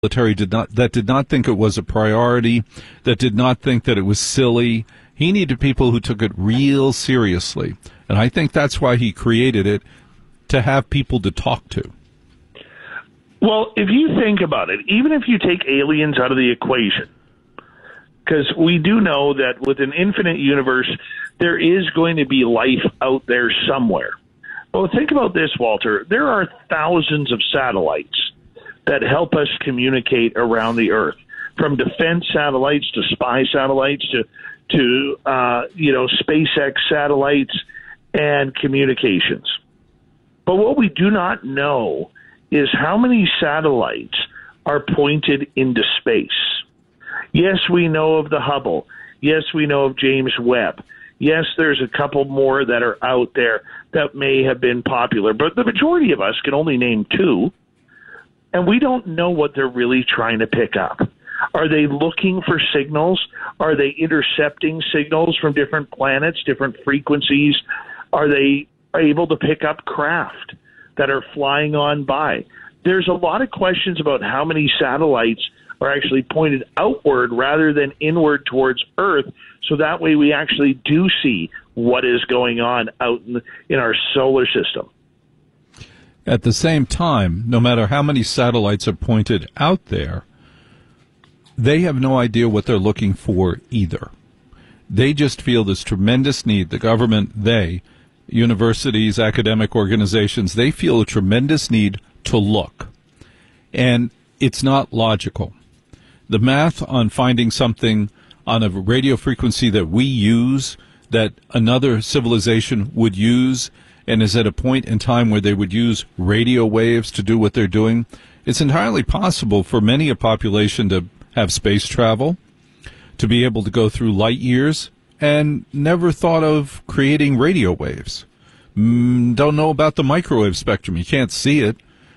military did not think it was a priority, that did not think that it was silly. He needed people who took it real seriously. And I think that's why he created it, to have people to talk to. Well, if you think about it, even if you take aliens out of the equation, because we do know that with an infinite universe, there is going to be life out there somewhere. Well, think about this, Walter. There are thousands of satellites that help us communicate around the Earth, from defense satellites to spy satellites to SpaceX satellites and communications. But what we do not know is how many satellites are pointed into space. Yes, we know of the Hubble. Yes, we know of James Webb. Yes, there's a couple more that are out there that may have been popular, but the majority of us can only name two, and we don't know what they're really trying to pick up. Are they looking for signals? Are they intercepting signals from different planets, different frequencies? Are they able to pick up craft that are flying on by? There's a lot of questions about how many satellites are actually pointed outward rather than inward towards Earth, so that way we actually do see what is going on out in our solar system. At the same time, no matter how many satellites are pointed out there, they have no idea what they're looking for either. They just feel this tremendous need. The government, universities, academic organizations, they feel a tremendous need to look. And it's not logical. The math on finding something on a radio frequency that we use, that another civilization would use, and is at a point in time where they would use radio waves to do what they're doing, it's entirely possible for many a population to have space travel, to be able to go through light years, and never thought of creating radio waves. Don't know about the microwave spectrum. You can't see it.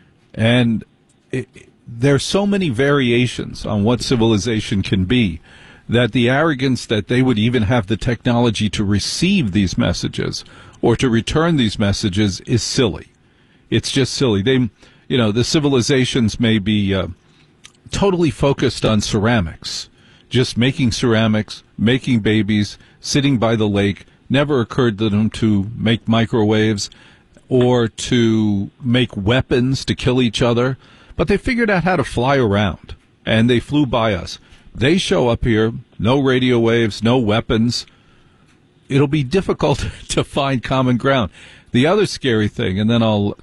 And there's so many variations on what civilization can be that the arrogance that they would even have the technology to receive these messages or to return these messages is silly. It's just silly. The civilizations may be totally focused on ceramics, just making ceramics, making babies, sitting by the lake. Never occurred to them to make microwaves or to make weapons to kill each other. But they figured out how to fly around, and they flew by us. They show up here, no radio waves, no weapons. It'll be difficult to find common ground. The other scary thing, and then I'll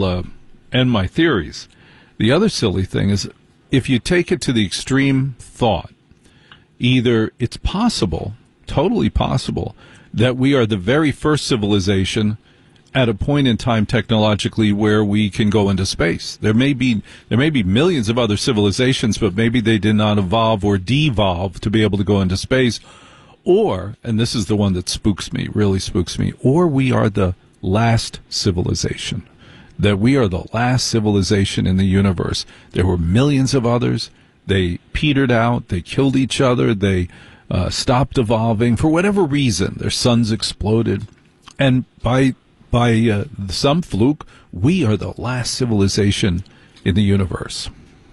end my theories. The other silly thing is, if you take it to the extreme thought, either it's possible, totally possible, that we are the very first civilization at a point in time technologically where we can go into space. There may be millions of other civilizations, but maybe they did not evolve or devolve to be able to go into space. Or, and this is the one that spooks me, really spooks me, or we are the last civilization. That we are the last civilization in the universe. There were millions of others. They petered out. They killed each other. They stopped evolving for whatever reason. Their suns exploded, and by some fluke, we are the last civilization in the universe.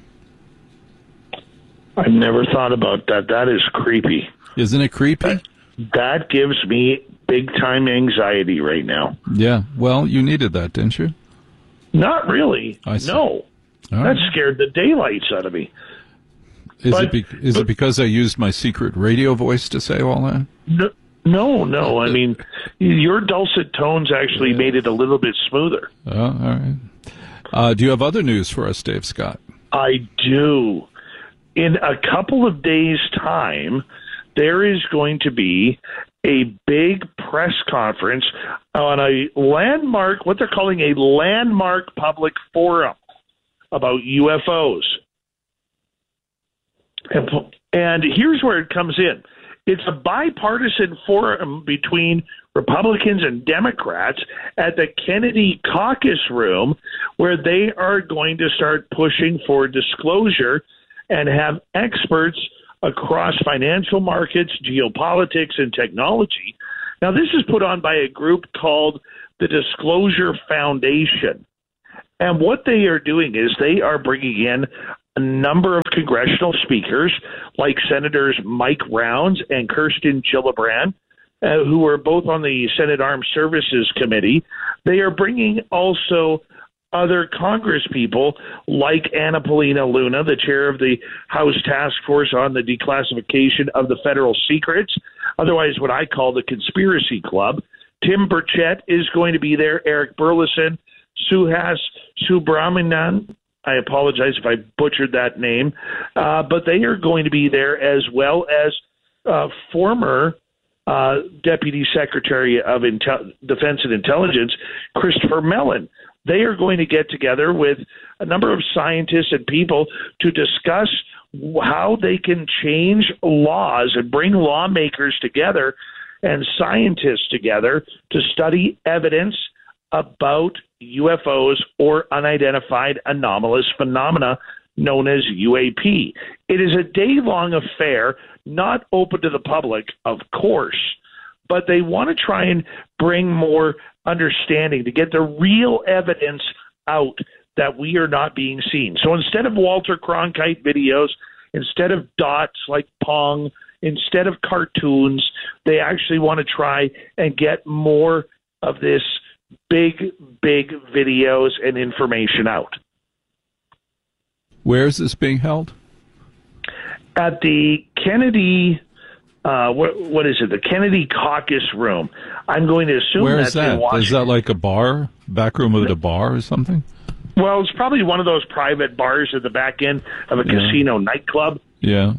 I've never thought about that. That is creepy. Isn't it creepy? That gives me big-time anxiety right now. Yeah. Well, you needed that, didn't you? Not really. No. That scared the daylights out of me. Is it because I used my secret radio voice to say all that? No. I mean, your dulcet tones actually made it a little bit smoother. Oh, all right. Do you have other news for us, Dave Scott? I do. In a couple of days' time, there is going to be a big press conference on a landmark, what they're calling a landmark public forum about UFOs. And here's where it comes in. It's a bipartisan forum between Republicans and Democrats at the Kennedy Caucus Room, where they are going to start pushing for disclosure and have experts across financial markets, geopolitics, and technology. Now, this is put on by a group called the Disclosure Foundation. And what they are doing is they are bringing in a number of congressional speakers, like Senators Mike Rounds and Kirsten Gillibrand, who are both on the Senate Armed Services Committee. They are bringing also other Congress people like Anna Paulina Luna, the chair of the House Task Force on the Declassification of the Federal Secrets, otherwise what I call the Conspiracy Club. Tim Burchett is going to be there, Eric Burleson, Suhas Subramanian. I apologize if I butchered that name, but they are going to be there, as well as former Deputy Secretary of Defense and Intelligence, Christopher Mellon. They are going to get together with a number of scientists and people to discuss how they can change laws and bring lawmakers together and scientists together to study evidence about UFOs or unidentified anomalous phenomena known as UAP. It is a day-long affair, not open to the public, of course, but they want to try and bring more understanding to get the real evidence out that we are not being seen. So instead of Walter Cronkite videos, instead of dots like Pong, instead of cartoons, they actually want to try and get more of this big videos and information out. Where is this being held? At the Kennedy, what is it? The Kennedy Caucus Room. I'm going to assume Where that's is that? in Washington. Is that like a bar, back room of the bar or something? Well, it's probably one of those private bars at the back end of a casino nightclub. Yeah.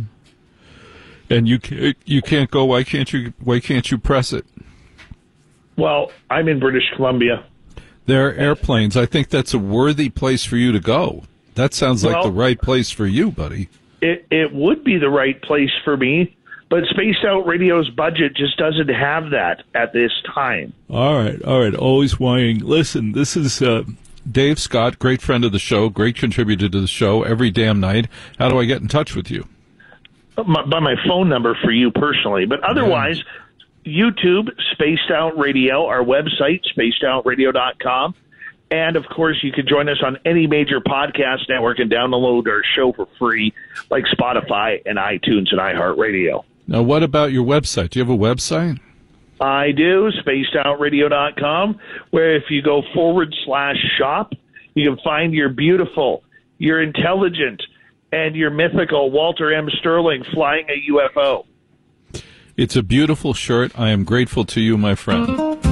And you can't go. Why can't you press it? Well, I'm in British Columbia. There are airplanes. I think that's a worthy place for you to go. That sounds like the right place for you, buddy. It would be the right place for me, but Spaced Out Radio's budget just doesn't have that at this time. All right. Always whining. Listen, this is Dave Scott, great friend of the show, great contributor to the show every damn night. How do I get in touch with you? By my phone number for you personally, but otherwise, YouTube, Spaced Out Radio, our website, spacedoutradio.com. And, of course, you can join us on any major podcast network and download our show for free, like Spotify and iTunes and iHeartRadio. Now, what about your website? Do you have a website? I do, spacedoutradio.com, where if you go /shop, you can find your beautiful, your intelligent, and your mythical Walter M. Sterling flying a UFO. It's a beautiful shirt. I am grateful to you, my friend.